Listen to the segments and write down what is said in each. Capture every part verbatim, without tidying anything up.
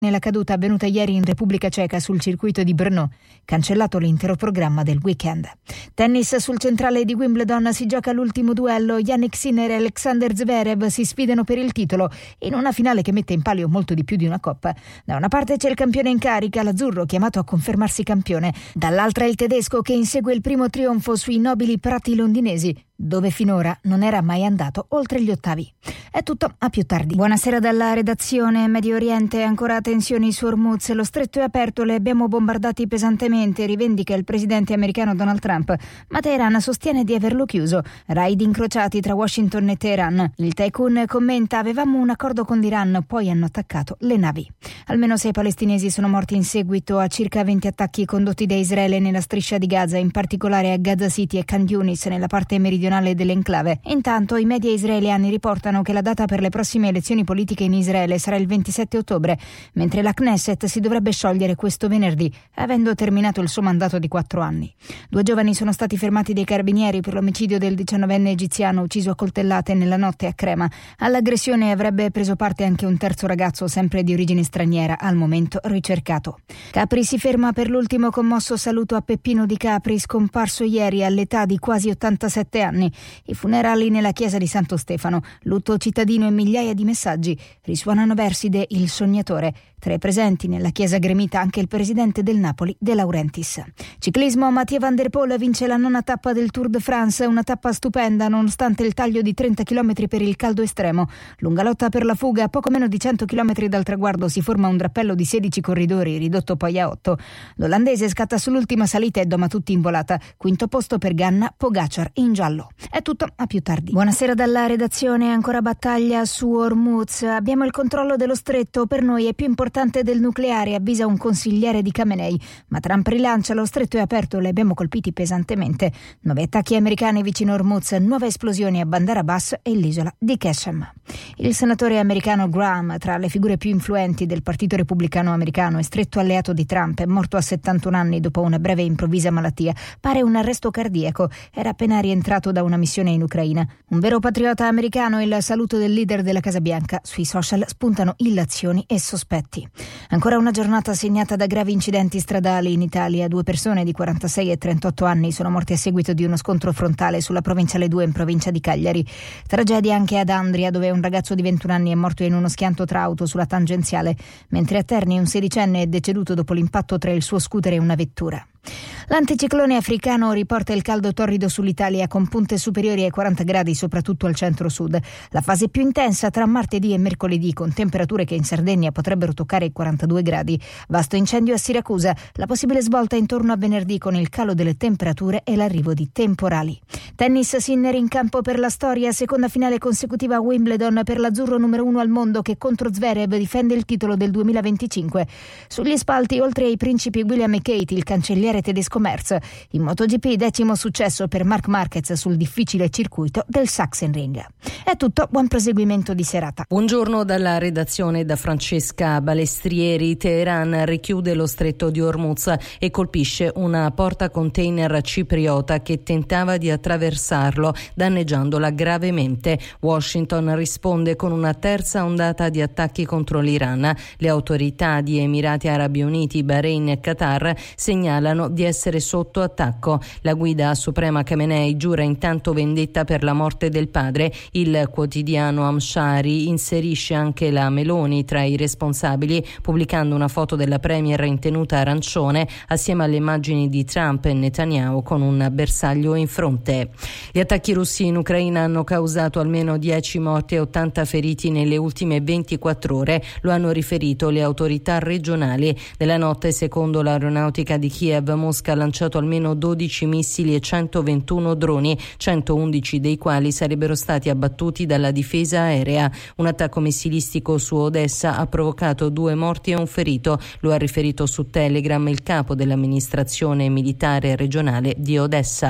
Nella caduta avvenuta ieri in Repubblica Ceca sul circuito di Brno, cancellato l'intero programma del weekend. Tennis: sul centrale di Wimbledon si gioca l'ultimo duello. Jannik Sinner e Alexander Zverev si sfidano per il titolo in una finale che mette in palio molto di più di una coppa. Da una parte c'è il campione in carica, l'azzurro, chiamato a confermarsi campione, dall'altra il tedesco che insegue il primo trionfo sui nobili prati londinesi, dove finora non era mai andato oltre gli ottavi. È tutto, a più tardi. Buonasera dalla redazione. Medio Oriente, ancora tensioni su Hormuz, lo stretto è aperto, le abbiamo bombardati pesantemente, rivendica il presidente americano Donald Trump, ma Teheran sostiene di averlo chiuso. Raid incrociati tra Washington e Teheran. Il tycoon commenta: avevamo un accordo con l'Iran, poi hanno attaccato le navi. Almeno sei palestinesi sono morti in seguito a circa venti attacchi condotti da Israele nella striscia di Gaza, in particolare a Gaza City e Khan Yunis, nella parte meridionale dell'enclave. Intanto i media israeliani riportano che la data per le prossime elezioni politiche in Israele sarà il ventisette ottobre, mentre la Knesset si dovrebbe sciogliere questo venerdì, avendo terminato il suo mandato di quattro anni. Due giovani sono stati fermati dai carabinieri per l'omicidio del diciannovenne egiziano ucciso a coltellate nella notte a Crema. All'aggressione avrebbe preso parte anche un terzo ragazzo, sempre di origine straniera, al momento ricercato. Capri si ferma per l'ultimo commosso saluto a Peppino Di Capri, scomparso ieri all'età di quasi ottantasette anni. I funerali nella chiesa di Santo Stefano, lutto cittadino e migliaia di messaggi. Risuonano versi de Il Sognatore. Tra i presenti nella chiesa gremita anche il presidente del Napoli, De Laurentiis. Ciclismo: Mathieu Van der Poel vince la nona tappa del Tour de France, una tappa stupenda nonostante il taglio di trenta chilometri per il caldo estremo. Lunga lotta per la fuga, a poco meno di cento chilometri dal traguardo si forma un drappello di sedici corridori, ridotto poi a otto. L'olandese scatta sull'ultima salita e doma tutti in volata. Quinto posto per Ganna, Pogacar in giallo. È tutto, a più tardi. Buonasera dalla redazione. Ancora battaglia su Hormuz. Abbiamo il controllo dello stretto, per noi è più importante del nucleare, avvisa un consigliere di Khamenei. Ma Trump rilancia: lo stretto è aperto, li abbiamo colpiti pesantemente. Nuovi attacchi americani vicino Hormuz, nuove esplosioni a Bandar Abbas e l'isola di Qasem. Il senatore americano Graham, tra le figure più influenti del Partito Repubblicano americano e stretto alleato di Trump, è morto a settantuno anni dopo una breve e improvvisa malattia. Pare un arresto cardiaco. Era appena rientrato da una missione in Ucraina. Un vero patriota americano, il saluto del leader della Casa Bianca. Sui social spuntano illazioni e sospetti. Ancora una giornata segnata da gravi incidenti stradali in Italia. Due persone di quarantasei e trentotto anni sono morte a seguito di uno scontro frontale sulla provinciale due in provincia di Cagliari. Tragedia anche ad Andria, dove un ragazzo di ventuno anni è morto in uno schianto tra auto sulla tangenziale, mentre a Terni un sedicenne è deceduto dopo l'impatto tra il suo scooter e una vettura. L'anticiclone africano riporta il caldo torrido sull'Italia, con punte superiori ai quaranta gradi soprattutto al centro-sud. La fase più intensa tra martedì e mercoledì, con temperature che in Sardegna potrebbero toccare i quarantadue gradi. Vasto incendio a Siracusa, la possibile svolta intorno a venerdì con il calo delle temperature e l'arrivo di temporali. Tennis: Sinner in campo per la storia, seconda finale consecutiva a Wimbledon per l'azzurro numero uno al mondo che contro Zverev difende il titolo del duemilaventicinque. Sugli spalti, oltre ai principi William e Kate, il cancelliere tedesco Merz. In MotoGP decimo successo per Marc Marquez sul difficile circuito del Sachsenring. È tutto, buon proseguimento di serata. Buongiorno dalla redazione, da Francesca Balestrieri. Teheran richiude lo stretto di Hormuz e colpisce una porta container cipriota che tentava di attraversarlo, danneggiandola gravemente. Washington risponde con una terza ondata di attacchi contro l'Iran. Le autorità di Emirati Arabi Uniti, Bahrain e Qatar segnalano di essere sotto attacco. La guida suprema Khamenei giura intanto vendetta per la morte del padre. Il quotidiano Amshari inserisce anche la Meloni tra i responsabili, pubblicando una foto della premier in tenuta arancione assieme alle immagini di Trump e Netanyahu con un bersaglio in fronte. Gli attacchi russi in Ucraina hanno causato almeno dieci morti e ottanta feriti nelle ultime ventiquattro ore, lo hanno riferito le autorità regionali. Nella notte, secondo l'aeronautica di Kiev, Mosca ha lanciato almeno dodici missili e centoventuno droni, centoundici dei quali sarebbero stati abbattuti dalla difesa aerea. Un attacco missilistico su Odessa ha provocato due morti e un ferito, lo ha riferito su Telegram il capo dell'amministrazione militare regionale di Odessa.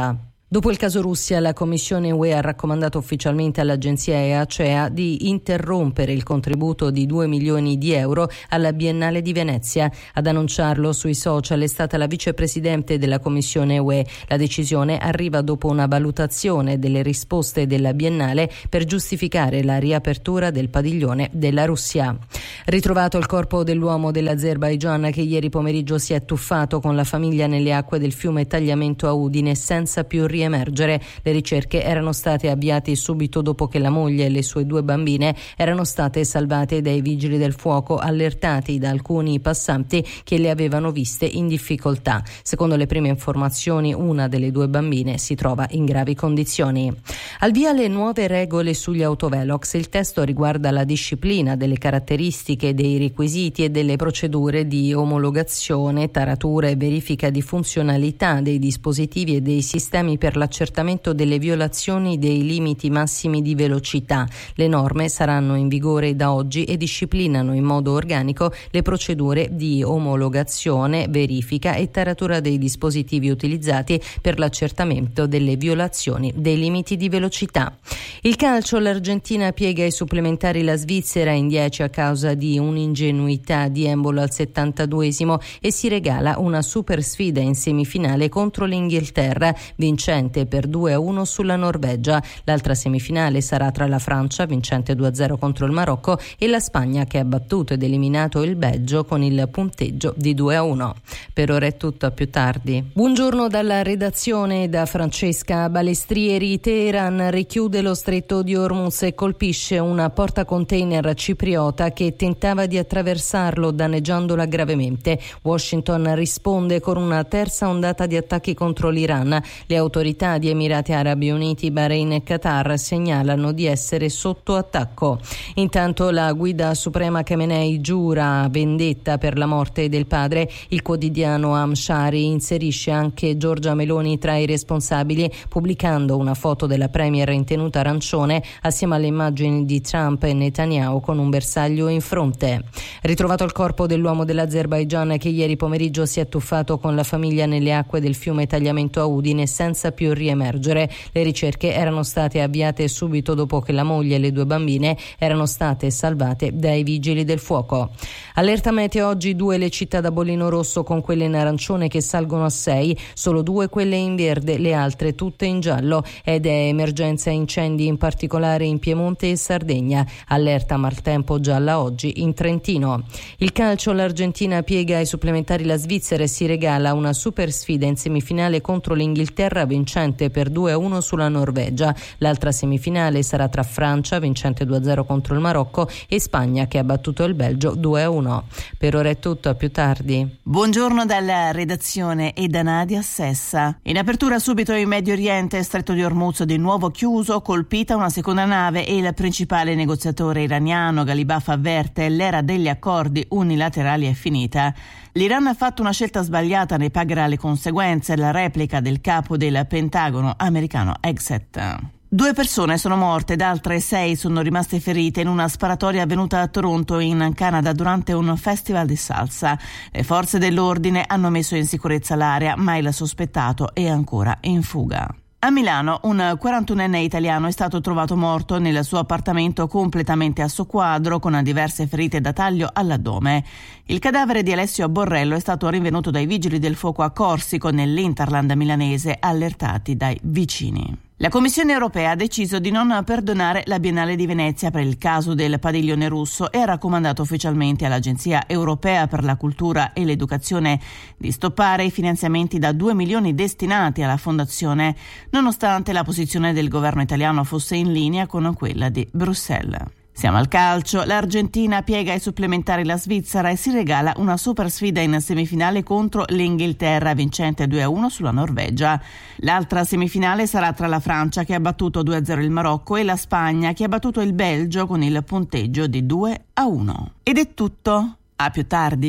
Dopo il caso Russia, la Commissione U E ha raccomandato ufficialmente all'agenzia E A C E A di interrompere il contributo di due milioni di euro alla Biennale di Venezia. Ad annunciarlo sui social è stata la vicepresidente della Commissione U E. La decisione arriva dopo una valutazione delle risposte della Biennale per giustificare la riapertura del padiglione della Russia. Ritrovato il corpo dell'uomo dell'Azerbaigian che ieri pomeriggio si è tuffato con la famiglia nelle acque del fiume Tagliamento a Udine senza più riemergere. Le ricerche erano state avviate subito dopo che la moglie e le sue due bambine erano state salvate dai vigili del fuoco, allertati da alcuni passanti che le avevano viste in difficoltà. Secondo le prime informazioni, una delle due bambine si trova in gravi condizioni. Al via le nuove regole sugli autovelox. Il testo riguarda la disciplina delle caratteristiche, dei requisiti e delle procedure di omologazione, taratura e verifica di funzionalità dei dispositivi e dei sistemi per l'accertamento delle violazioni dei limiti massimi di velocità. Le norme saranno in vigore da oggi e disciplinano in modo organico le procedure di omologazione, verifica e taratura dei dispositivi utilizzati per l'accertamento delle violazioni dei limiti di velocità. Il calcio, l'Argentina piega ai supplementari la Svizzera in dieci a causa di un'ingenuità di Embolo al settantaduesimo e si regala una super sfida in semifinale contro l'Inghilterra, vincente per due a uno sulla Norvegia. L'altra semifinale sarà tra la Francia, vincente due a zero contro il Marocco, e la Spagna, che ha battuto ed eliminato il Belgio con il punteggio di due a uno. Per ora è tutto, a più tardi. Buongiorno dalla redazione da Francesca Balestrieri. Teheran richiude lo stretto di Hormuz e colpisce una portacontainer cipriota che tentava di attraversarlo, danneggiandola gravemente. Washington risponde con una terza ondata di attacchi contro l'Iran. Le autorità di Emirati Arabi Uniti, Bahrain e Qatar segnalano di essere sotto attacco. Intanto la guida suprema Khamenei giura vendetta per la morte del padre. Il quotidiano Amshari inserisce anche Giorgia Meloni tra i responsabili, pubblicando una foto della premier in tenuta arancione assieme alle immagini di Trump e Netanyahu con un bersaglio in fronte. Ritrovato il corpo dell'uomo dell'Azerbaigian che ieri pomeriggio si è tuffato con la famiglia nelle acque del fiume Tagliamento a Udine senza più riemergere. Le ricerche erano state avviate subito dopo che la moglie e le due bambine erano state salvate dai vigili del fuoco. Allerta meteo oggi: due le città da bollino rosso con quelle in arancione che salgono a sei, solo due quelle in verde, le altre tutte in giallo, ed è emergenza incendi in particolare in Piemonte e Sardegna. Allerta maltempo gialla oggi in Trentino. Il calcio, l'Argentina piega ai supplementari la Svizzera e si regala una super sfida in semifinale contro l'Inghilterra, vincente per due a uno sulla Norvegia. L'altra semifinale sarà tra Francia, vincente due a zero contro il Marocco, e Spagna, che ha battuto il Belgio due a uno. Per ora è tutto, a più tardi. Buongiorno dalla redazione e da Nadia Sessa. In apertura subito in Medio Oriente, stretto di Hormuz di nuovo chiuso, colpita una seconda nave e il principale negoziatore iraniano Ghalibaf avverte: l'era degli accordi unilaterali è finita. L'Iran ha fatto una scelta sbagliata, ne pagherà le conseguenze, la replica del capo del Pentagono americano Hegseth. Due persone sono morte ed altre sei sono rimaste ferite in una sparatoria avvenuta a Toronto, in Canada, durante un festival di salsa. Le forze dell'ordine hanno messo in sicurezza l'area, ma il sospettato è ancora in fuga. A Milano un quarantunenne italiano è stato trovato morto nel suo appartamento completamente a soqquadro, con diverse ferite da taglio all'addome. Il cadavere di Alessio Borrello è stato rinvenuto dai vigili del fuoco a Corsico, nell'Interland milanese, allertati dai vicini. La Commissione europea ha deciso di non perdonare la Biennale di Venezia per il caso del padiglione russo e ha raccomandato ufficialmente all'Agenzia europea per la cultura e l'educazione di stoppare i finanziamenti da due milioni destinati alla fondazione, nonostante la posizione del governo italiano fosse in linea con quella di Bruxelles. Siamo al calcio. L'Argentina piega ai supplementari la Svizzera e si regala una super sfida in semifinale contro l'Inghilterra, vincente due a uno sulla Norvegia. L'altra semifinale sarà tra la Francia, che ha battuto due a zero il Marocco, e la Spagna, che ha battuto il Belgio con il punteggio di due a uno. Ed è tutto. A più tardi.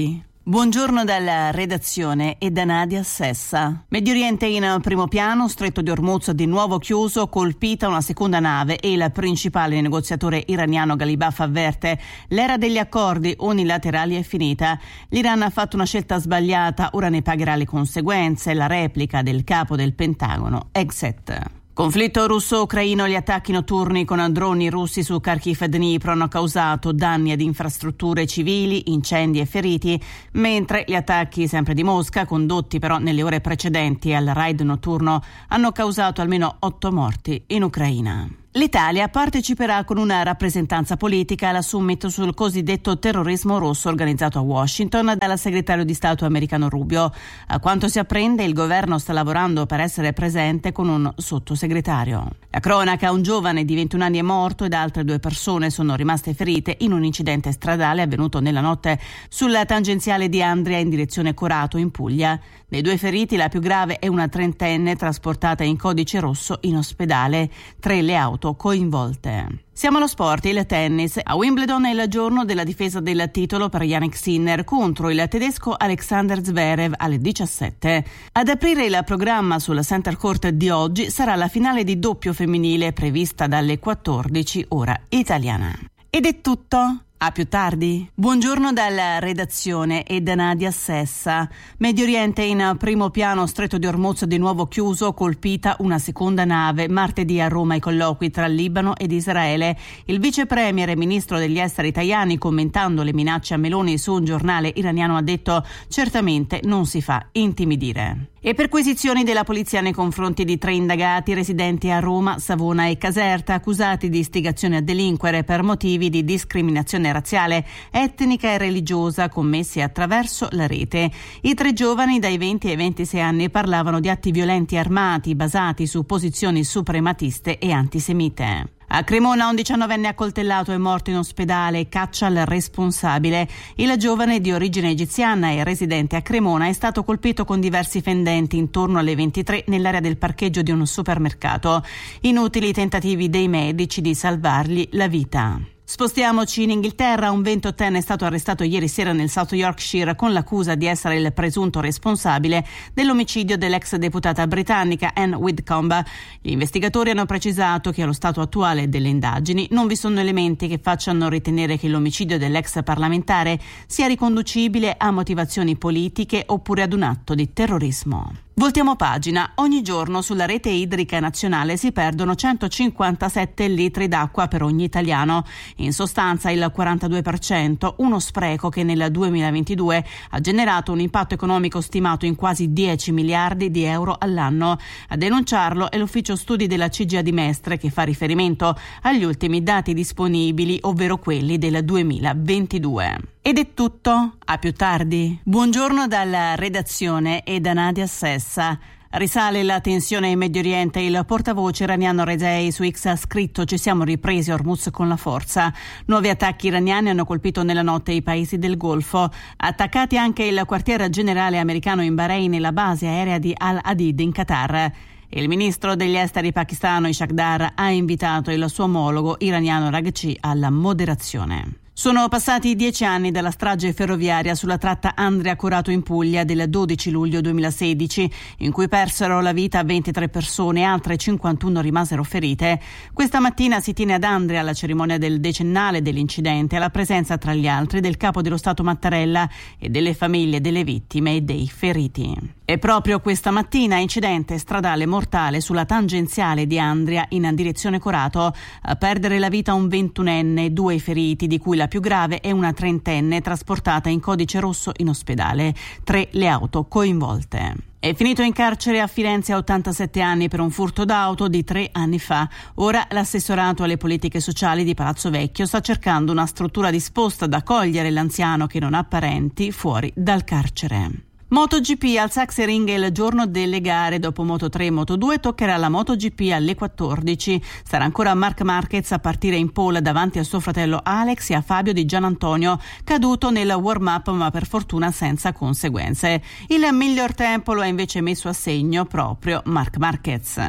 Buongiorno dalla redazione e da Nadia Sessa. Medio Oriente in primo piano, Stretto di Hormuz di nuovo chiuso, colpita una seconda nave e il principale negoziatore iraniano Ghalibaf avverte: l'era degli accordi unilaterali è finita. L'Iran ha fatto una scelta sbagliata, ora ne pagherà le conseguenze, la replica del capo del Pentagono, Hegseth. Conflitto russo-ucraino, gli attacchi notturni con droni russi su Kharkiv e Dnipro hanno causato danni ad infrastrutture civili, incendi e feriti, mentre gli attacchi sempre di Mosca, condotti però nelle ore precedenti al raid notturno, hanno causato almeno otto morti in Ucraina. L'Italia parteciperà con una rappresentanza politica alla summit sul cosiddetto terrorismo rosso organizzato a Washington dal segretario di Stato americano Rubio. A quanto si apprende, il governo sta lavorando per essere presente con un sottosegretario. La cronaca: un giovane di ventuno anni è morto ed altre due persone sono rimaste ferite in un incidente stradale avvenuto nella notte sulla tangenziale di Andria in direzione Corato in Puglia. Dei due feriti, la più grave è una trentenne trasportata in codice rosso in ospedale, tre le auto coinvolte. Siamo allo sport, il tennis. A Wimbledon è il giorno della difesa del titolo per Jannik Sinner contro il tedesco Alexander Zverev alle diciassette. Ad aprire il programma sul Center Court di oggi sarà la finale di doppio femminile prevista dalle quattordici ora italiana. Ed è tutto. A più tardi. Buongiorno dalla redazione e da Nadia Sessa. Medio Oriente in primo piano, Stretto di Hormuz di nuovo chiuso, colpita una seconda nave. Martedì a Roma i colloqui tra Libano ed Israele. Il vice premier e ministro degli esteri Tajani, commentando le minacce a Meloni su un giornale iraniano, ha detto: certamente non si fa intimidire. E perquisizioni della polizia nei confronti di tre indagati residenti a Roma, Savona e Caserta, accusati di istigazione a delinquere per motivi di discriminazione razziale, etnica e religiosa commessi attraverso la rete. I tre giovani dai venti ai ventisei anni parlavano di atti violenti armati basati su posizioni suprematiste e antisemite. A Cremona un diciannovenne accoltellato è morto in ospedale, caccia al responsabile. Il giovane di origine egiziana e residente a Cremona è stato colpito con diversi fendenti intorno alle ventitré nell'area del parcheggio di un supermercato. Inutili i tentativi dei medici di salvargli la vita. Spostiamoci in Inghilterra. Un ventottenne è stato arrestato ieri sera nel South Yorkshire con l'accusa di essere il presunto responsabile dell'omicidio dell'ex deputata britannica Anne Widdecombe. Gli investigatori hanno precisato che allo stato attuale delle indagini non vi sono elementi che facciano ritenere che l'omicidio dell'ex parlamentare sia riconducibile a motivazioni politiche oppure ad un atto di terrorismo. Voltiamo pagina. Ogni giorno sulla rete idrica nazionale si perdono centocinquantasette litri d'acqua per ogni italiano. In sostanza il quarantadue per cento, uno spreco che nel duemilaventidue ha generato un impatto economico stimato in quasi dieci miliardi di euro all'anno. A denunciarlo è l'ufficio studi della C G I A di Mestre, che fa riferimento agli ultimi dati disponibili, ovvero quelli del duemilaventidue. Ed è tutto. A più tardi. Buongiorno dalla redazione e da Nadia Sessa. Risale la tensione in Medio Oriente. Il portavoce iraniano Rezei su X ha scritto: ci siamo ripresi a Hormuz con la forza. Nuovi attacchi iraniani hanno colpito nella notte i paesi del Golfo. Attaccati anche il quartier generale americano in Bahrain e la base aerea di Al-Hadid in Qatar. Il ministro degli esteri pakistano Ishaq Dar ha invitato il suo omologo iraniano Raghchi alla moderazione. Sono passati dieci anni dalla strage ferroviaria sulla tratta Andria-Corato in Puglia del dodici luglio duemilasedici, in cui persero la vita ventitré persone e altre cinquantuno rimasero ferite. Questa mattina si tiene ad Andria la cerimonia del decennale dell'incidente, alla presenza tra gli altri del capo dello Stato Mattarella e delle famiglie delle vittime e dei feriti. E proprio questa mattina incidente stradale mortale sulla tangenziale di Andria in direzione Corato, a perdere la vita un ventunenne e due feriti, di cui la più grave è una trentenne trasportata in codice rosso in ospedale, tre le auto coinvolte. È finito in carcere a Firenze a ottantasette anni per un furto d'auto di tre anni fa. Ora l'assessorato alle politiche sociali di Palazzo Vecchio sta cercando una struttura disposta ad accogliere l'anziano che non ha parenti fuori dal carcere. MotoGP al Sachsenring è il giorno delle gare. Dopo Moto tre e Moto due toccherà la MotoGP alle quattordici. Sarà ancora Marc Marquez a partire in pole davanti a suo fratello Alex e a Fabio Di Gianantonio, caduto nel warm-up ma per fortuna senza conseguenze. Il miglior tempo lo ha invece messo a segno proprio Marc Marquez.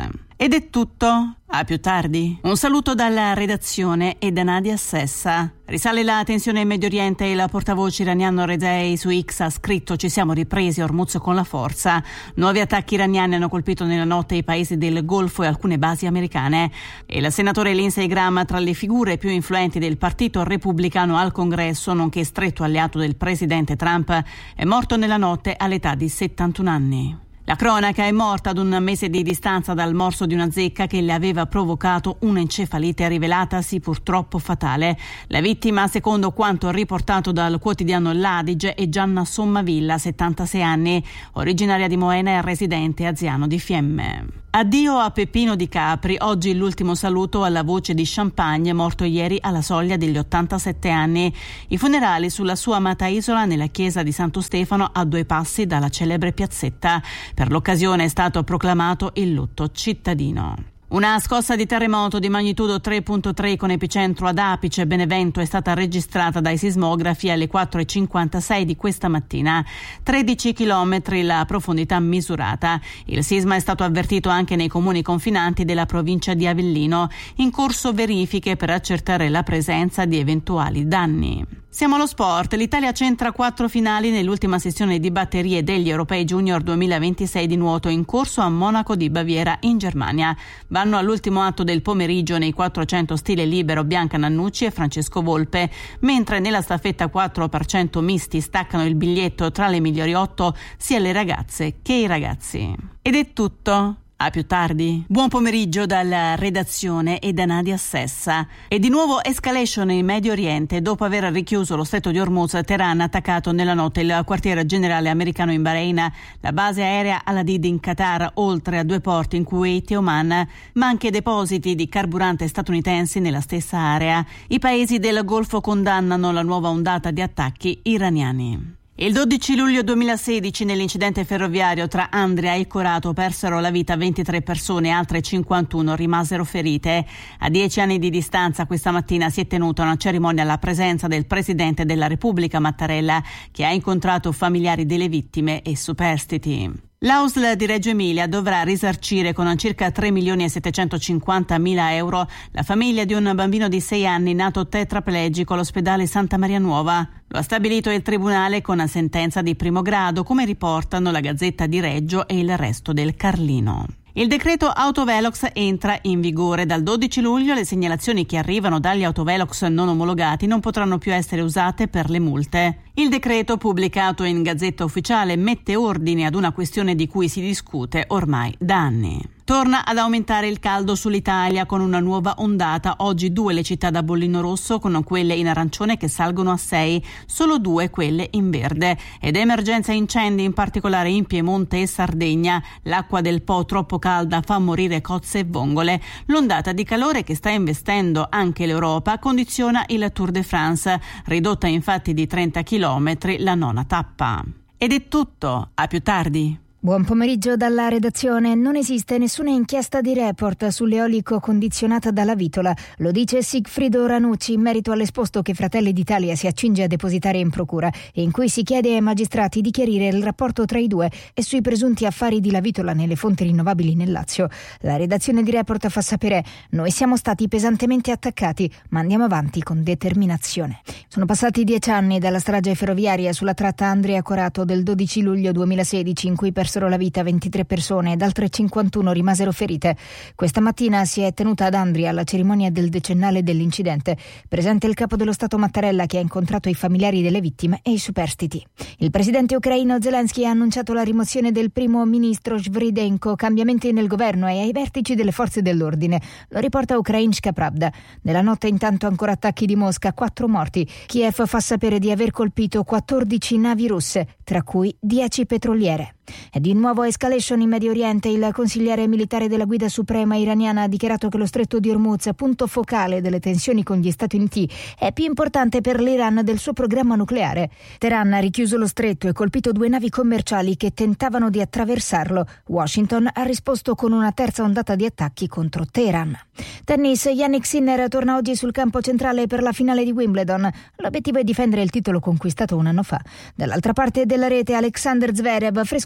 Ed è tutto. A più tardi. Un saluto dalla redazione e da Nadia Sessa. Risale la tensione in Medio Oriente e il portavoce iraniano Rezai su X ha scritto: ci siamo ripresi a Hormuz con la forza. Nuovi attacchi iraniani hanno colpito nella notte i paesi del Golfo e alcune basi americane. E il senatore Lindsey Graham, tra le figure più influenti del partito repubblicano al Congresso, nonché stretto alleato del presidente Trump, è morto nella notte all'età di settantuno anni. La cronaca è morta ad un mese di distanza dal morso di una zecca che le aveva provocato un'encefalite rivelatasi purtroppo fatale. La vittima, secondo quanto riportato dal quotidiano L'Adige, è Gianna Sommavilla, settantasei anni, originaria di Moena e residente a Ziano di Fiemme. Addio a Peppino Di Capri, oggi l'ultimo saluto alla voce di Champagne, morto ieri alla soglia degli ottantasette anni. I funerali sulla sua amata isola nella chiesa di Santo Stefano, a due passi dalla celebre piazzetta. Per l'occasione è stato proclamato il lutto cittadino. Una scossa di terremoto di magnitudo tre virgola tre con epicentro ad Apice, Benevento, è stata registrata dai sismografi alle quattro e cinquantasei di questa mattina. tredici chilometri la profondità misurata. Il sisma è stato avvertito anche nei comuni confinanti della provincia di Avellino. In corso verifiche per accertare la presenza di eventuali danni. Siamo allo sport. L'Italia centra quattro finali nell'ultima sessione di batterie degli Europei Junior duemilaventisei di nuoto in corso a Monaco di Baviera in Germania. Vanno all'ultimo atto del pomeriggio nei quattrocento stile libero Bianca Nannucci e Francesco Volpe, mentre nella staffetta quattro per cento misti staccano il biglietto tra le migliori otto sia le ragazze che i ragazzi. Ed è tutto. A più tardi. Buon pomeriggio dalla redazione e da Nadia Sessa. E di nuovo escalation in Medio Oriente. Dopo aver richiuso lo stretto di Hormuz, Teheran ha attaccato nella notte il quartier generale americano in Bahrain, la base aerea Al-Hadid in Qatar, oltre a due porti in Kuwait e Oman, ma anche depositi di carburante statunitensi nella stessa area. I paesi del Golfo condannano la nuova ondata di attacchi iraniani. Il dodici luglio duemilasedici, nell'incidente ferroviario tra Andria e Corato, persero la vita ventitré persone e altre cinquantuno rimasero ferite. A dieci anni di distanza, questa mattina si è tenuta una cerimonia alla presenza del Presidente della Repubblica Mattarella, che ha incontrato familiari delle vittime e superstiti. L'A U S L di Reggio Emilia dovrà risarcire con circa tre milioni e settecentocinquantamila euro la famiglia di un bambino di sei anni nato tetraplegico all'ospedale Santa Maria Nuova. Lo ha stabilito il Tribunale con una sentenza di primo grado, come riportano la Gazzetta di Reggio e il Resto del Carlino. Il decreto Autovelox entra in vigore dal dodici luglio. Le segnalazioni che arrivano dagli autovelox non omologati non potranno più essere usate per le multe. Il decreto, pubblicato in Gazzetta Ufficiale, mette ordine ad una questione di cui si discute ormai da anni. Torna ad aumentare il caldo sull'Italia con una nuova ondata. Oggi due le città da bollino rosso, con quelle in arancione che salgono a sei, solo due quelle in verde. Ed emergenza incendi, in particolare in Piemonte e Sardegna. L'acqua del Po troppo calda fa morire cozze e vongole. L'ondata di calore che sta investendo anche l'Europa condiziona il Tour de France, ridotta infatti di trenta chilometri la nona tappa. Ed è tutto. A più tardi. Buon pomeriggio dalla redazione. Non esiste nessuna inchiesta di Report sull'eolico condizionata dalla Vitola. Lo dice Sigfrido Ranucci in merito all'esposto che Fratelli d'Italia si accinge a depositare in procura e in cui si chiede ai magistrati di chiarire il rapporto tra i due e sui presunti affari di La Vitola nelle fonti rinnovabili nel Lazio. La redazione di Report fa sapere: noi siamo stati pesantemente attaccati, ma andiamo avanti con determinazione. Sono passati dieci anni dalla strage ferroviaria sulla tratta Andria-Corato del dodici luglio duemilasedici, in cui persero la vita ventitré persone ed altre cinquantuno rimasero ferite. Questa mattina si è tenuta ad Andria la cerimonia del decennale dell'incidente. Presente il capo dello Stato Mattarella, che ha incontrato i familiari delle vittime e i superstiti. Il presidente ucraino Zelensky ha annunciato la rimozione del primo ministro Svridenko, cambiamenti nel governo e ai vertici delle forze dell'ordine. Lo riporta Ukrainska Pravda. Nella notte intanto ancora attacchi di Mosca, quattro morti. Kiev fa sapere di aver colpito quattordici navi russe, tra cui dieci petroliere. E di nuovo escalation in Medio Oriente. Il consigliere militare della Guida Suprema iraniana ha dichiarato che lo stretto di Hormuz, punto focale delle tensioni con gli Stati Uniti, è più importante per l'Iran del suo programma nucleare. Teheran ha richiuso lo stretto e colpito due navi commerciali che tentavano di attraversarlo. Washington ha risposto con una terza ondata di attacchi contro Teheran. Tennis. Jannik Sinner torna oggi sul campo centrale per la finale di Wimbledon. L'obiettivo è difendere il titolo conquistato un anno fa. Dall'altra parte della rete, Alexander Zverev, fresco campione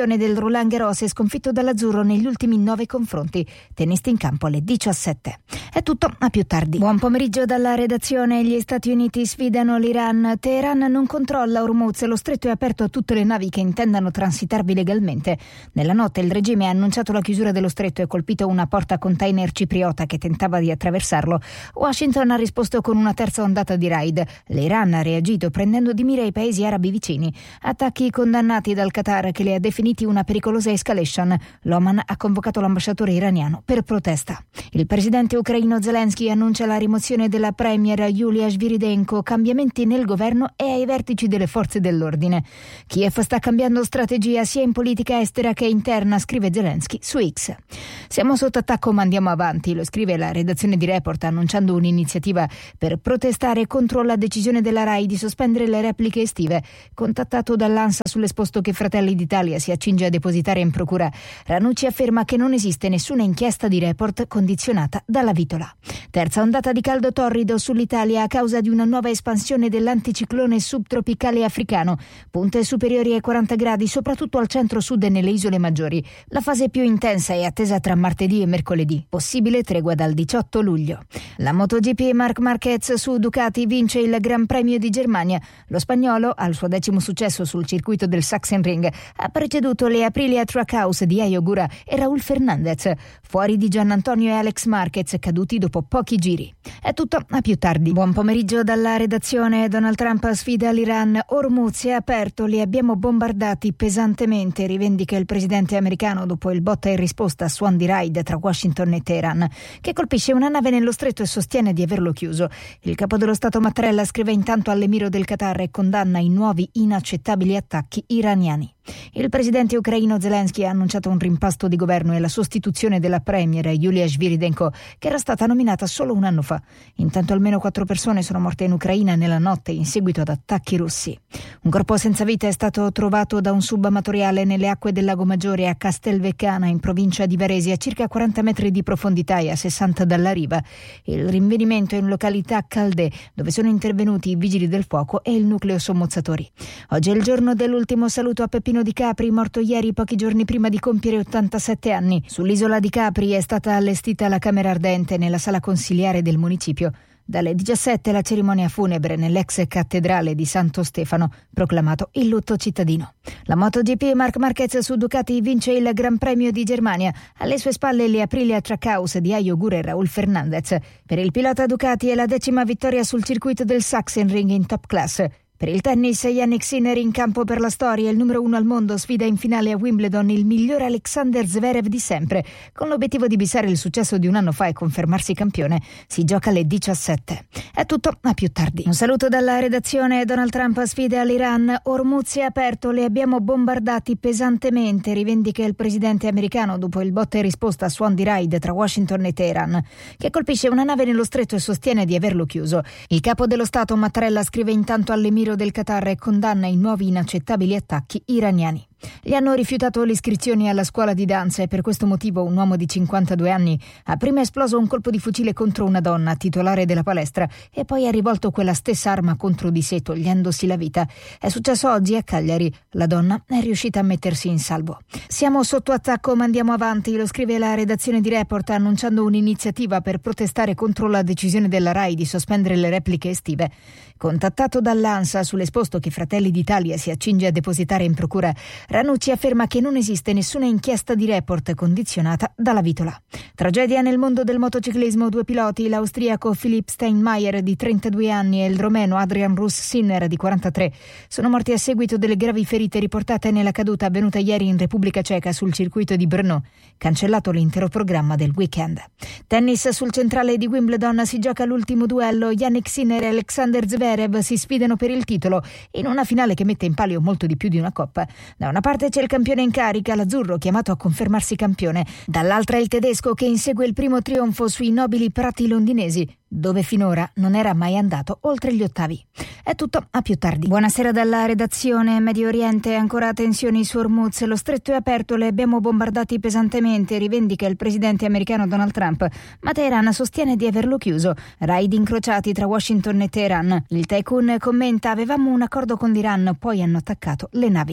campione del Roland Garros e sconfitto dall'azzurro negli ultimi nove confronti. Tennista in campo alle diciassette. È tutto, a più tardi. Buon pomeriggio dalla redazione. Gli Stati Uniti sfidano l'Iran. Teheran non controlla Hormuz, lo stretto è aperto a tutte le navi che intendano transitarvi legalmente. Nella notte il regime ha annunciato la chiusura dello stretto e colpito una porta container cipriota che tentava di attraversarlo. Washington ha risposto con una terza ondata di raid. L'Iran ha reagito prendendo di mira i paesi arabi vicini. Attacchi condannati dal Qatar, che li ha definiti una pericolosa escalation. L'Oman ha convocato l'ambasciatore iraniano per protesta. Il presidente ucraino Zelensky annuncia la rimozione della premier Yulia Sviridenko, cambiamenti nel governo e ai vertici delle forze dell'ordine. Kiev sta cambiando strategia sia in politica estera che interna, scrive Zelensky su X. Siamo sotto attacco ma andiamo avanti, lo scrive la redazione di Report, annunciando un'iniziativa per protestare contro la decisione della RAI di sospendere le repliche estive. Contattato dall'ANSA sull'esposto che Fratelli d'Italia si accinge a depositare in procura, Ranucci afferma che non esiste nessuna inchiesta di Report condizionata dalla vitola. Terza ondata di caldo torrido sull'Italia a causa di una nuova espansione dell'anticiclone subtropicale africano. Punte superiori ai quaranta gradi soprattutto al centro-sud e nelle isole maggiori. La fase più intensa è attesa tra martedì e mercoledì. Possibile tregua dal diciotto luglio. La MotoGP, Marc Marquez su Ducati vince il Gran Premio di Germania. Lo spagnolo, al suo decimo successo sul circuito del Sachsenring, ha preceduto le Aprilia Trackhouse di Ai Ogura e Raúl Fernández. Fuori di Giannantonio e Alex Marquez, caduti dopo pochi giri. È tutto, a più tardi. Buon pomeriggio dalla redazione. Donald Trump sfida l'Iran. Hormuz è aperto, li abbiamo bombardati pesantemente, rivendica il presidente americano dopo il botta e risposta a suon di raid tra Washington e Teheran, che colpisce una nave nello stretto e sostiene di averlo chiuso. Il capo dello Stato Mattarella scrive intanto all'emiro del Qatar e condanna i nuovi inaccettabili attacchi iraniani. Il presidente ucraino Zelensky ha annunciato un rimpasto di governo e la sostituzione della premier Yulia Sviridenko, che era stata nominata solo un anno fa. Intanto almeno quattro persone sono morte in Ucraina nella notte in seguito ad attacchi russi. Un corpo senza vita è stato trovato da un subamatoriale nelle acque del Lago Maggiore a Castelveccana, in provincia di Varese, a circa quaranta metri di profondità e a sessanta dalla riva. Il rinvenimento è in località Caldè, dove sono intervenuti i vigili del fuoco e il nucleo sommozzatori. Oggi è il giorno dell'ultimo saluto a Peppino di Capri, morto ieri pochi giorni prima di compiere ottantasette anni. Sull'isola di Capri è stata allestita la camera ardente nella sala consiliare del municipio. Dalle diciassette la cerimonia funebre nell'ex cattedrale di Santo Stefano, proclamato il lutto cittadino. La MotoGP, Marc Marquez su Ducati vince il Gran Premio di Germania. Alle sue spalle le Aprilia Trackhouse di Ai Ogura e Raúl Fernández. Per il pilota Ducati è la decima vittoria sul circuito del Sachsenring in top class. Per il tennis, Jannik Sinner in campo per la storia, il numero uno al mondo sfida in finale a Wimbledon il miglior Alexander Zverev di sempre. Con l'obiettivo di bissare il successo di un anno fa e confermarsi campione, si gioca alle diciassette. È tutto, a più tardi. Un saluto dalla redazione. Donald Trump sfida l'Iran. Hormuz è aperto, li abbiamo bombardati pesantemente, rivendica il presidente americano dopo il botta e risposta a suon di raid tra Washington e Teheran, che colpisce una nave nello stretto e sostiene di averlo chiuso. Il capo dello Stato Mattarella scrive intanto all'emiro del Qatar e condanna i nuovi inaccettabili attacchi iraniani. Gli hanno rifiutato le iscrizioni alla scuola di danza e per questo motivo un uomo di cinquantadue anni ha prima esploso un colpo di fucile contro una donna titolare della palestra e poi ha rivolto quella stessa arma contro di sé, togliendosi la vita. È successo oggi a Cagliari. La donna è riuscita a mettersi in salvo. Siamo sotto attacco ma andiamo avanti, lo scrive la redazione di Report, annunciando un'iniziativa per protestare contro la decisione della RAI di sospendere le repliche estive. Contattato dall'ANSA sull'esposto che Fratelli d'Italia si accinge a depositare in procura, Ranucci afferma che non esiste nessuna inchiesta di Report condizionata dalla vitola. Tragedia nel mondo del motociclismo. Due piloti, l'austriaco Philipp Steinmeier di trentadue anni e il romeno Adrian Russ-Sinner di quarantatré, sono morti a seguito delle gravi ferite riportate nella caduta avvenuta ieri in Repubblica Ceca sul circuito di Brno, cancellato l'intero programma del weekend. Tennis, sul centrale di Wimbledon si gioca l'ultimo duello. Jannik Sinner e Alexander Zverev si sfidano per il titolo in una finale che mette in palio molto di più di una coppa. Da una parte c'è il campione in carica, l'azzurro, chiamato a confermarsi campione, dall'altra il tedesco che insegue il primo trionfo sui nobili prati londinesi, dove finora non era mai andato oltre gli ottavi. È tutto, a più tardi. Buonasera dalla redazione. Medio Oriente, ancora tensioni su Hormuz, lo stretto è aperto, le abbiamo bombardati pesantemente, rivendica il presidente americano Donald Trump, ma Teheran sostiene di averlo chiuso. Raid incrociati tra Washington e Teheran. Il tycoon commenta: avevamo un accordo con l'Iran, poi hanno attaccato le navi.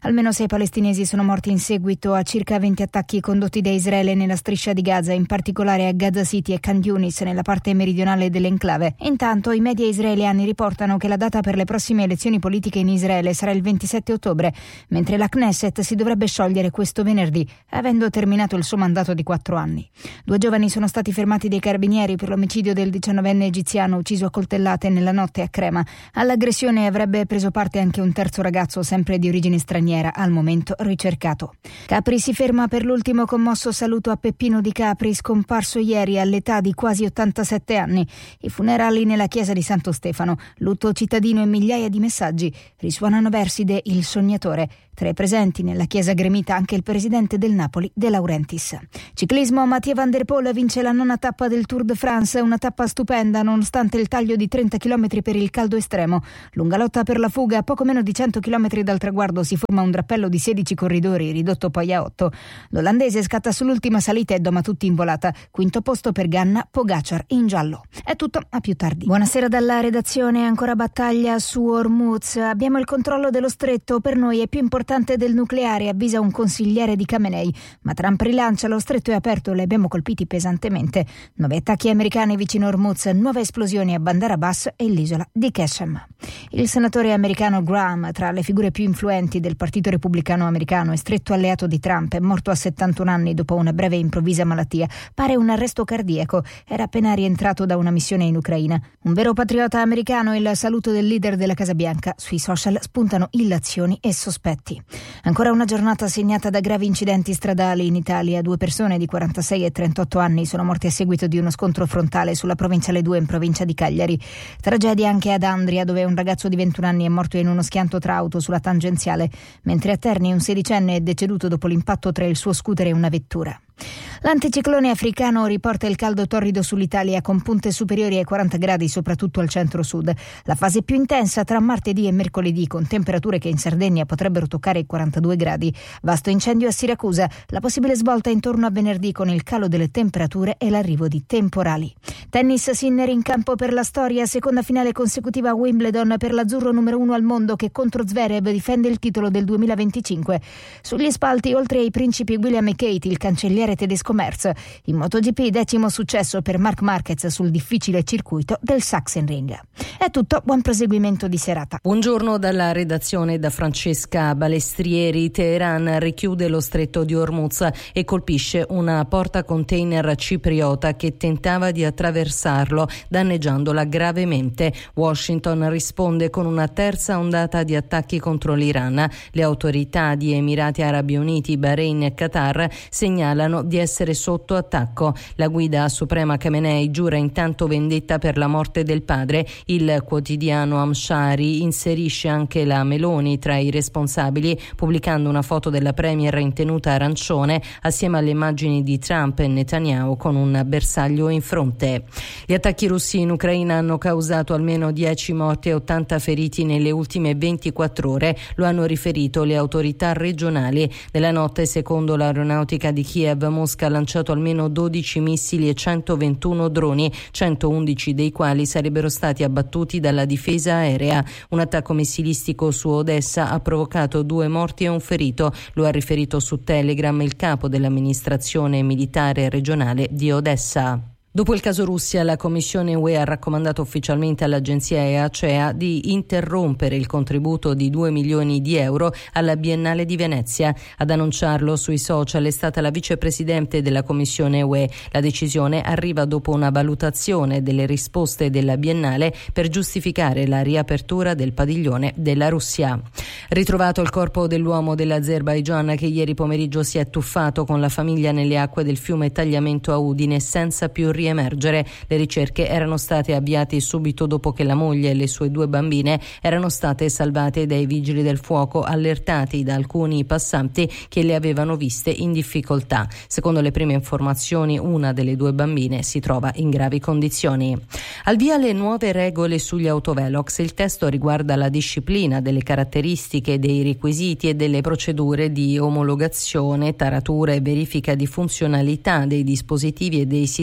Almeno sei palestinesi sono morti in seguito a circa venti attacchi condotti da Israele nella striscia di Gaza, in particolare a Gaza City e Khan Yunis nella parte meridionale dell'enclave. Intanto i media israeliani riportano che la data per le prossime elezioni politiche in Israele sarà il ventisette ottobre, mentre la Knesset si dovrebbe sciogliere questo venerdì, avendo terminato il suo mandato di quattro anni. Due giovani sono stati fermati dai carabinieri per l'omicidio del diciannovenne egiziano ucciso a coltellate nella notte a Crema. All'aggressione avrebbe preso parte anche un terzo ragazzo, sempre di origine straniera, al momento ricercato. Capri si ferma per l'ultimo commosso saluto a Peppino Di Capri, scomparso ieri all'età di quasi ottantasette anni. I funerali nella chiesa di Santo Stefano, lutto cittadino e migliaia di messaggi. Risuonano versi de Il Sognatore. Tra i presenti nella chiesa gremita anche il presidente del Napoli, De Laurentiis. Ciclismo, Mathieu Van Der Poel vince la nona tappa del Tour de France, una tappa stupenda nonostante il taglio di trenta chilometri per il caldo estremo. Lunga lotta per la fuga, a poco meno di cento chilometri dal traguardo si forma un drappello di sedici corridori, ridotto poi a otto. L'olandese scatta sull'ultima salita e doma tutti in volata. Quinto posto per Ganna, Pogacar in giallo. È tutto, a più tardi. Buonasera dalla redazione, ancora battaglia su Hormuz. Abbiamo il controllo dello stretto, per noi è più importante del nucleare, avvisa un consigliere di Khamenei. Ma Trump rilancia, lo stretto è aperto, li abbiamo colpiti pesantemente. Nove attacchi americani vicino Hormuz, nuove esplosioni a Bandar Abbas e l'isola di Qasem. Il senatore americano Graham, tra le figure più influenti del Partito Repubblicano americano e stretto alleato di Trump, è morto a settantuno anni dopo una breve e improvvisa malattia. Pare un arresto cardiaco. Era appena rientrato da una missione in Ucraina. Un vero patriota americano, il saluto del leader della Casa Bianca. Sui social spuntano illazioni e sospetti. Ancora una giornata segnata da gravi incidenti stradali in Italia. Due persone di quarantasei e trentotto anni sono morte a seguito di uno scontro frontale sulla provinciale due in provincia di Cagliari. Tragedia anche ad Andria, dove un ragazzo di ventuno anni è morto in uno schianto tra auto sulla tangenziale, mentre a Terni un sedicenne è deceduto dopo l'impatto tra il suo scooter e una vettura. L'anticiclone africano riporta il caldo torrido sull'Italia con punte superiori ai quaranta gradi soprattutto al centro-sud. La fase più intensa tra martedì e mercoledì, con temperature che in Sardegna potrebbero toccare i quarantadue gradi. Vasto incendio a Siracusa, la possibile svolta intorno a venerdì con il calo delle temperature e l'arrivo di temporali. Tennis, Sinner in campo per la storia, seconda finale consecutiva a Wimbledon per l'azzurro numero uno al mondo che contro Zverev difende il titolo del duemilaventicinque. Sugli spalti, oltre ai principi William e Kate, il cancelliere tedesco Merz. In MotoGP decimo successo per Marc Marquez sul difficile circuito del Sachsenring. È tutto, buon proseguimento di serata. Buongiorno dalla redazione da Francesca Balestrieri. Teheran richiude lo stretto di Hormuz e colpisce una porta container cipriota che tentava di attraversarlo, danneggiandola gravemente. Washington risponde con una terza ondata di attacchi contro l'Iran. Le autorità di Emirati Arabi Uniti, Bahrain e Qatar segnalano di essere sotto attacco. La guida suprema Khamenei giura intanto vendetta per la morte del padre. Il quotidiano Amshari inserisce anche la Meloni tra i responsabili, pubblicando una foto della premier in tenuta arancione assieme alle immagini di Trump e Netanyahu con un bersaglio in fronte. Gli attacchi russi in Ucraina hanno causato almeno dieci morti e ottanta feriti nelle ultime ventiquattro ore, lo hanno riferito le autorità regionali. Nella notte, secondo l'aeronautica di Kiev, Mosca ha lanciato almeno dodici missili e centoventuno droni, centoundici dei quali sarebbero stati abbattuti dalla difesa aerea. Un attacco missilistico su Odessa ha provocato due morti e un ferito, lo ha riferito su Telegram il capo dell'amministrazione militare regionale di Odessa. Dopo il caso Russia, la Commissione U E ha raccomandato ufficialmente all'agenzia E A C E A di interrompere il contributo di due milioni di euro alla Biennale di Venezia. Ad annunciarlo sui social è stata la vicepresidente della Commissione U E. La decisione arriva dopo una valutazione delle risposte della Biennale per giustificare la riapertura del padiglione della Russia. Ritrovato il corpo dell'uomo dell'Azerbaigian che ieri pomeriggio si è tuffato con la famiglia nelle acque del fiume Tagliamento a Udine senza più riemergere. Le ricerche erano state avviate subito dopo che la moglie e le sue due bambine erano state salvate dai vigili del fuoco, allertati da alcuni passanti che le avevano viste in difficoltà. Secondo le prime informazioni, una delle due bambine si trova in gravi condizioni. Al via le nuove regole sugli autovelox. Il testo riguarda la disciplina delle caratteristiche, dei requisiti e delle procedure di omologazione, taratura e verifica di funzionalità dei dispositivi e dei sistemi per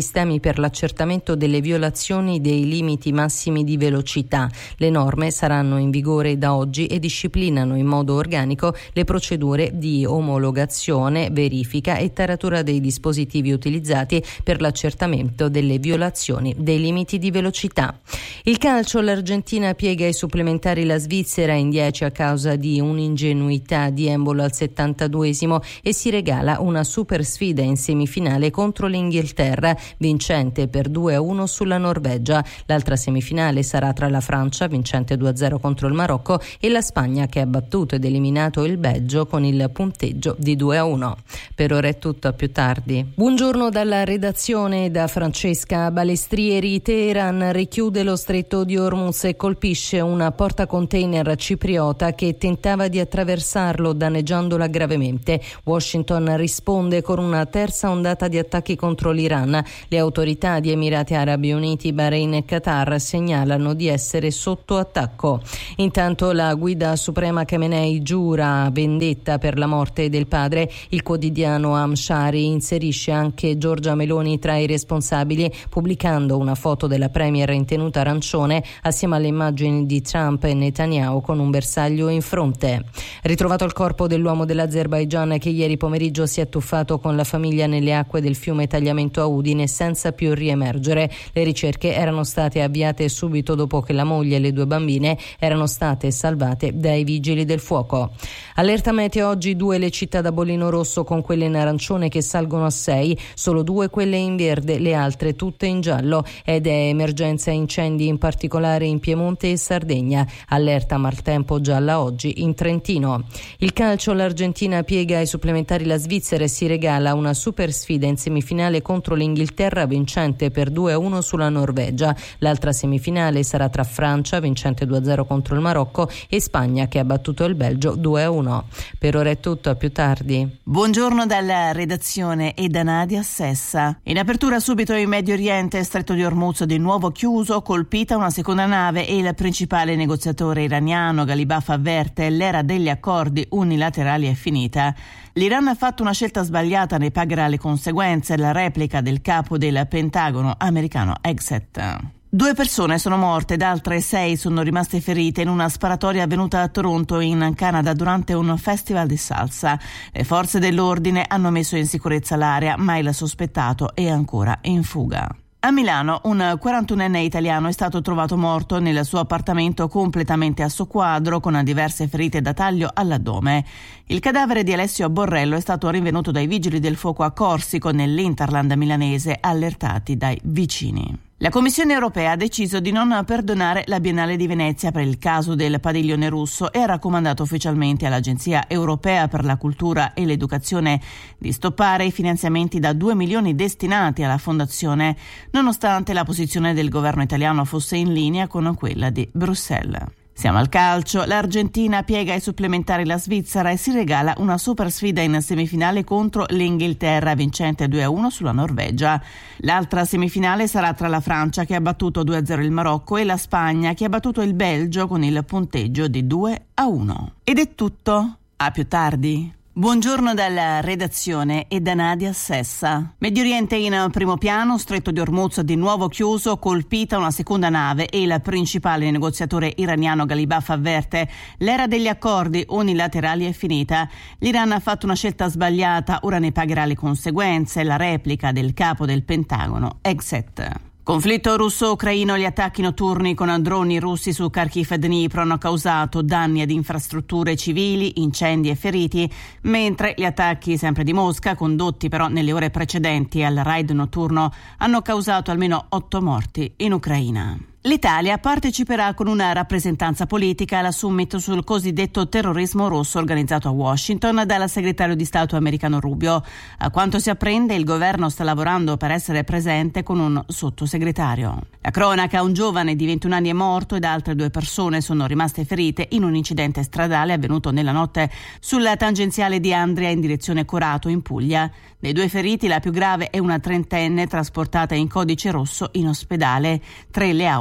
per l'accertamento delle violazioni dei limiti massimi di velocità. Le norme saranno in vigore da oggi e disciplinano in modo organico le procedure di omologazione, verifica e taratura dei dispositivi utilizzati per l'accertamento delle violazioni dei limiti di velocità. Il calcio, l'Argentina piega ai supplementari la Svizzera in dieci a causa di un'ingenuità di Embolo al settantaduesimo e si regala una super sfida in semifinale contro l'Inghilterra, vincente per due a uno sulla Norvegia. L'altra semifinale sarà tra la Francia, vincente due a zero contro il Marocco, e la Spagna, che ha battuto ed eliminato il Belgio con il punteggio di due a uno. Per ora è tutto, a più tardi. Buongiorno dalla redazione da Francesca Balestrieri. Teheran richiude lo stretto di Hormuz e colpisce una portacontainer cipriota che tentava di attraversarlo, danneggiandola gravemente. Washington risponde con una terza ondata di attacchi contro l'Iran. Le autorità di Emirati Arabi Uniti, Bahrain e Qatar segnalano di essere sotto attacco. Intanto la guida suprema Khamenei giura vendetta per la morte del padre. Il quotidiano Amshari inserisce anche Giorgia Meloni tra i responsabili, pubblicando una foto della premier in tenuta arancione assieme alle immagini di Trump e Netanyahu con un bersaglio in fronte. Ritrovato il corpo dell'uomo dell'Azerbaigian che ieri pomeriggio si è tuffato con la famiglia nelle acque del fiume Tagliamento a Udine senza più riemergere. Le ricerche erano state avviate subito dopo che la moglie e le due bambine erano state salvate dai vigili del fuoco. Allerta meteo oggi: due le città da bollino rosso con quelle in arancione che salgono a sei, solo due quelle in verde, le altre tutte in giallo, ed è emergenza incendi in particolare in Piemonte e Sardegna. Allerta maltempo gialla oggi in Trentino. Il calcio, l'Argentina piega ai supplementari la Svizzera e si regala una super sfida in semifinale contro l'Inghilterra, vincente per due a uno sulla Norvegia. L'altra semifinale sarà tra Francia, vincente due a zero contro il Marocco, e Spagna, che ha battuto il Belgio due a uno. Per ora è tutto, a più tardi. Buongiorno dalla redazione e da Nadia Sessa. In apertura subito in Medio Oriente, stretto di Hormuz di nuovo chiuso, colpita una seconda nave e il principale negoziatore iraniano Ghalibaf avverte: l'era degli accordi unilaterali è finita. L'Iran ha fatto una scelta sbagliata, ne pagherà le conseguenze. La replica del capo del Pentagono americano Exet. Due persone sono morte ed altre sei sono rimaste ferite in una sparatoria avvenuta a Toronto, in Canada, durante un festival di salsa. Le forze dell'ordine hanno messo in sicurezza l'area, ma il sospettato è ancora in fuga. A Milano un quarantunenne italiano è stato trovato morto nel suo appartamento completamente a soqquadro, con diverse ferite da taglio all'addome. Il cadavere di Alessio Borrello è stato rinvenuto dai vigili del fuoco a Corsico, nell'Interland milanese, allertati dai vicini. La Commissione europea ha deciso di non perdonare la Biennale di Venezia per il caso del padiglione russo e ha raccomandato ufficialmente all'Agenzia europea per la cultura e l'educazione di stoppare i finanziamenti da due milioni destinati alla fondazione, nonostante la posizione del governo italiano fosse in linea con quella di Bruxelles. Siamo al calcio. L'Argentina piega ai supplementari la Svizzera e si regala una super sfida in semifinale contro l'Inghilterra, vincente due a uno sulla Norvegia. L'altra semifinale sarà tra la Francia, che ha battuto due a zero il Marocco, e la Spagna, che ha battuto il Belgio con il punteggio di due a uno. Ed è tutto. A più tardi. Buongiorno dalla redazione e da Nadia Sessa. Medio Oriente in primo piano, stretto di Hormuz di nuovo chiuso, colpita una seconda nave e il principale negoziatore iraniano Ghalibaf avverte: l'era degli accordi unilaterali è finita. L'Iran ha fatto una scelta sbagliata, ora ne pagherà le conseguenze. La replica del capo del Pentagono Exet. Conflitto russo-ucraino. Gli attacchi notturni con droni russi su Kharkiv e Dnipro hanno causato danni ad infrastrutture civili, incendi e feriti, mentre gli attacchi sempre di Mosca, condotti però nelle ore precedenti al raid notturno, hanno causato almeno otto morti in Ucraina. L'Italia parteciperà con una rappresentanza politica alla summit sul cosiddetto terrorismo rosso organizzato a Washington dal segretario di Stato americano Rubio. A quanto si apprende, il governo sta lavorando per essere presente con un sottosegretario. La cronaca: un giovane di ventuno anni è morto ed altre due persone sono rimaste ferite in un incidente stradale avvenuto nella notte sulla tangenziale di Andria in direzione Corato in Puglia. Dei due feriti, la più grave è una trentenne trasportata in codice rosso in ospedale. Tre le auto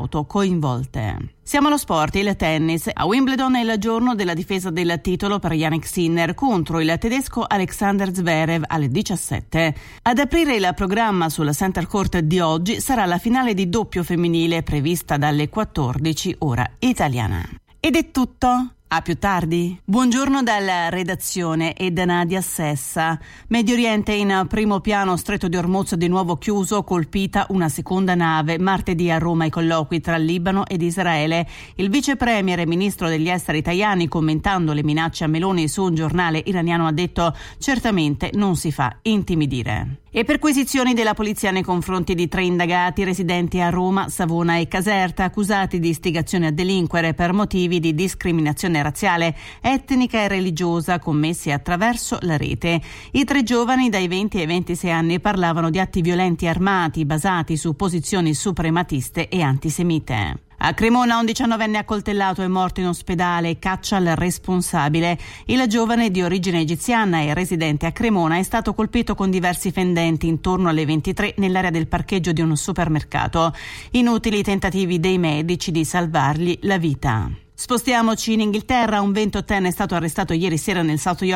auto coinvolte. Siamo allo sport, il tennis. A Wimbledon è il giorno della difesa del titolo per Jannik Sinner contro il tedesco Alexander Zverev alle diciassette. Ad aprire il programma sul Center Court di oggi sarà la finale di doppio femminile prevista dalle quattordici ora italiana. Ed è tutto. A più tardi. Buongiorno dalla redazione e da Nadia Sessa. Medio Oriente in primo piano, Stretto di Ormuz di nuovo chiuso, colpita una seconda nave. Martedì a Roma i colloqui tra Libano ed Israele. Il vice premier e ministro degli esteri Tajani, commentando le minacce a Meloni su un giornale iraniano, ha detto: certamente non si fa intimidire. E perquisizioni della polizia nei confronti di tre indagati residenti a Roma, Savona e Caserta, accusati di istigazione a delinquere per motivi di discriminazione razziale, etnica e religiosa commessi attraverso la rete. I tre giovani dai venti ai ventisei anni parlavano di atti violenti armati basati su posizioni suprematiste e antisemite. A Cremona un diciannovenne accoltellato è morto in ospedale, caccia al responsabile. Il giovane di origine egiziana e residente a Cremona è stato colpito con diversi fendenti intorno alle ventitré nell'area del parcheggio di un supermercato. Inutili tentativi dei medici di salvargli la vita. Spostiamoci in Inghilterra. Un ventottenne è stato arrestato ieri sera nel South York